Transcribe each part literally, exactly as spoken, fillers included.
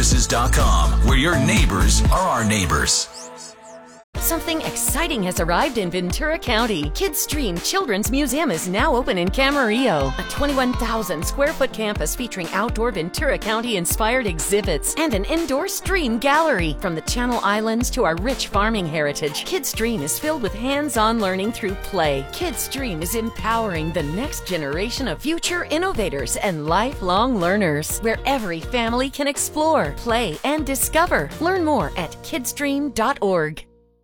services dot com, where your neighbors are our neighbors. Something exciting has arrived in Ventura County. Kidstream Children's Museum is now open in Camarillo, a twenty-one thousand square foot campus featuring outdoor Ventura County inspired exhibits and an indoor stream gallery. From the Channel Islands to our rich farming heritage, Kidstream is filled with hands-on learning through play. Kidstream is empowering the next generation of future innovators and lifelong learners, where every family can explore, play, and discover. Learn more at kidstream dot org.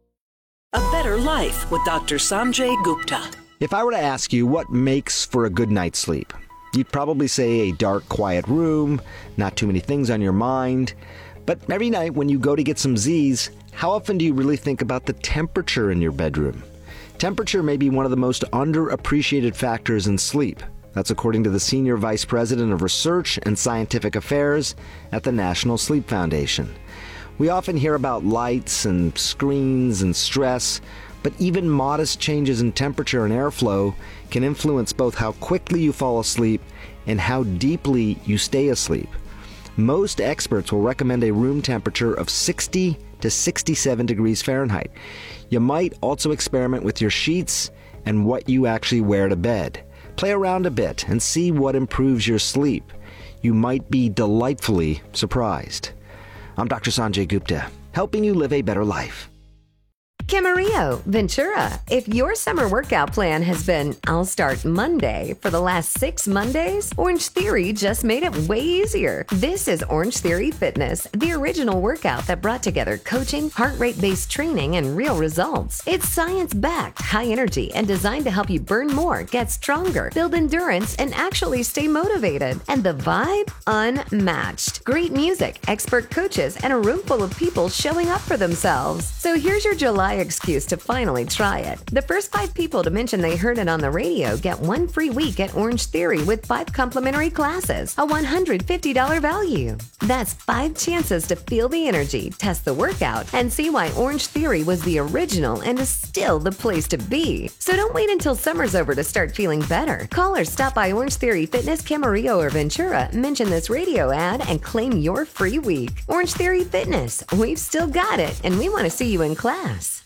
A Better Life with Doctor Sanjay Gupta. If I were to ask you what makes for a good night's sleep, you'd probably say a dark, quiet room, not too many things on your mind. But every night when you go to get some Z's, how often do you really think about the temperature in your bedroom? Temperature may be one of the most underappreciated factors in sleep. That's according to the Senior Vice President of Research and Scientific Affairs at the National Sleep Foundation. We often hear about lights and screens and stress, but even modest changes in temperature and airflow can influence both how quickly you fall asleep and how deeply you stay asleep. Most experts will recommend a room temperature of sixty to sixty-seven degrees Fahrenheit. You might also experiment with your sheets and what you actually wear to bed. Play around a bit and see what improves your sleep. You might be delightfully surprised. I'm Doctor Sanjay Gupta, helping you live a better life. Camarillo, Ventura. If your summer workout plan has been, I'll start Monday, for the last six Mondays, Orange Theory just made it way easier. This is Orange Theory Fitness, the original workout that brought together coaching, heart rate-based training, and real results. It's science-backed, high energy, and designed to help you burn more, get stronger, build endurance, and actually stay motivated. And the vibe? Unmatched. Great music, expert coaches, and a room full of people showing up for themselves. So here's your July excuse to finally try it. The first five people to mention they heard it on the radio get one free week at Orange Theory with five complimentary classes, a one hundred fifty dollars value. That's five chances to feel the energy, test the workout, and see why Orange Theory was the original and is still the place to be. So don't wait until summer's over to start feeling better. Call or stop by Orange Theory Fitness, Camarillo, or Ventura, mention this radio ad, and claim your free week. Orange Theory Fitness, we've still got it, and we want to see you in class.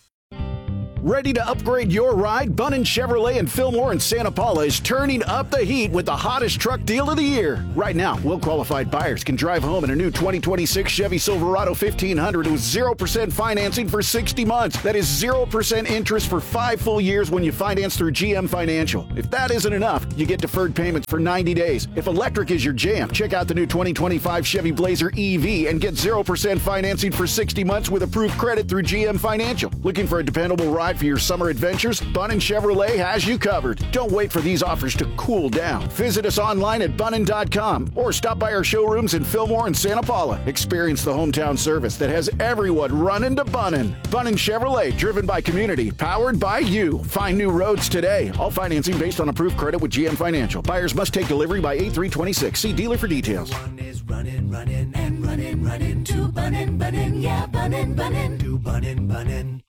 Ready to upgrade your ride? Bunnin Chevrolet in Fillmore and Santa Paula is turning up the heat with the hottest truck deal of the year. Right now, well-qualified buyers can drive home in a new twenty twenty-six Chevy Silverado fifteen hundred with zero percent financing for sixty months. That is zero percent interest for five full years when you finance through G M Financial. If that isn't enough, you get deferred payments for ninety days. If electric is your jam, check out the new twenty twenty-five Chevy Blazer E V and get zero percent financing for sixty months with approved credit through G M Financial. Looking for a dependable ride for your summer adventures? Bunnin Chevrolet has you covered. Don't wait for these offers to cool down. Visit us online at bunnin dot com or stop by our showrooms in Fillmore and Santa Paula. Experience the hometown service that has everyone running to Bunnin. Bunnin Chevrolet, driven by community, powered by you. Find new roads today. All financing based on approved credit with G M Financial. Buyers must take delivery by eight three twenty-six. See dealer for details. One is running, running, and running, running to Bunnin, Bunnin, yeah, Bunnin, Bunnin, to Bunnin, Bunnin.